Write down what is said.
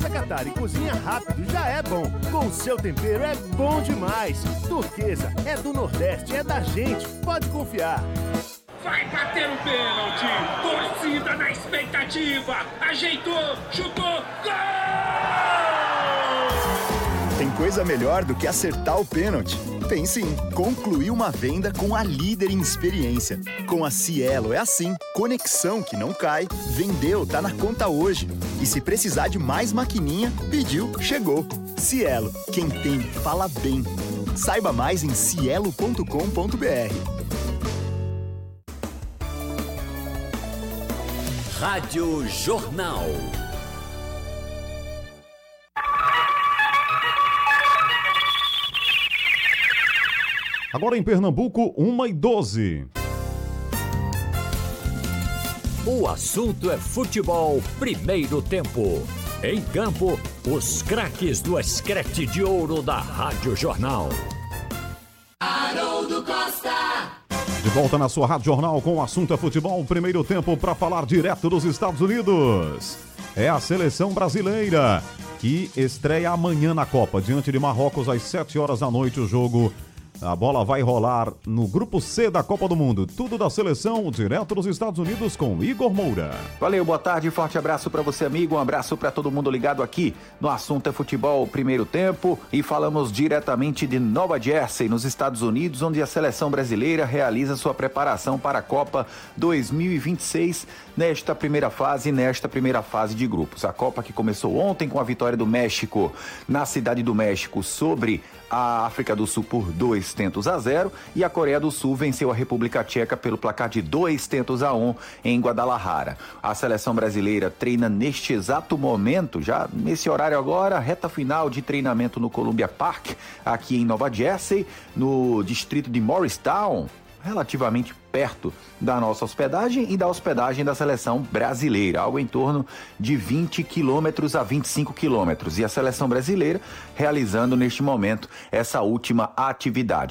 Arrasa Qatar e cozinha rápido já é bom. Com o seu tempero é bom demais. Turquesa é do Nordeste, é da gente. Pode confiar. Vai bater o pênalti. Torcida na expectativa. Ajeitou, chutou, gol! Tem coisa melhor do que acertar o pênalti? Tem sim. Concluir uma venda com a líder em experiência. Com a Cielo é assim. Conexão que não cai. Vendeu, tá na conta hoje. E se precisar de mais maquininha, pediu, chegou. Cielo. Quem tem, fala bem. Saiba mais em cielo.com.br. Rádio Jornal. Agora em Pernambuco, 1h12. O assunto é futebol, primeiro tempo. Em campo, os craques do Escrete de Ouro da Rádio Jornal. Haroldo Costa. De volta na sua Rádio Jornal com o assunto é futebol, primeiro tempo, para falar direto dos Estados Unidos. É a seleção brasileira que estreia amanhã na Copa, diante de Marrocos, às 7 horas da noite, o jogo. A bola vai rolar no Grupo C da Copa do Mundo. Tudo da seleção, direto dos Estados Unidos com Igor Moura. Valeu, boa tarde, forte abraço para você, amigo. Um abraço para todo mundo ligado aqui no Assunto é Futebol Primeiro Tempo. E falamos diretamente de Nova Jersey, nos Estados Unidos, onde a seleção brasileira realiza sua preparação para a Copa 2026 nesta primeira fase de grupos. A Copa que começou ontem com a vitória do México na Cidade do México sobre a África do Sul por 2-0 e a Coreia do Sul venceu a República Tcheca pelo placar de 2-1 em Guadalajara. A seleção brasileira treina neste exato momento, já nesse horário agora, reta final de treinamento no Columbia Park, aqui em Nova Jersey, no distrito de Morristown, relativamente perto da nossa hospedagem e da hospedagem da seleção brasileira, algo em torno de 20 quilômetros a 25 quilômetros. E a seleção brasileira realizando neste momento essa última atividade.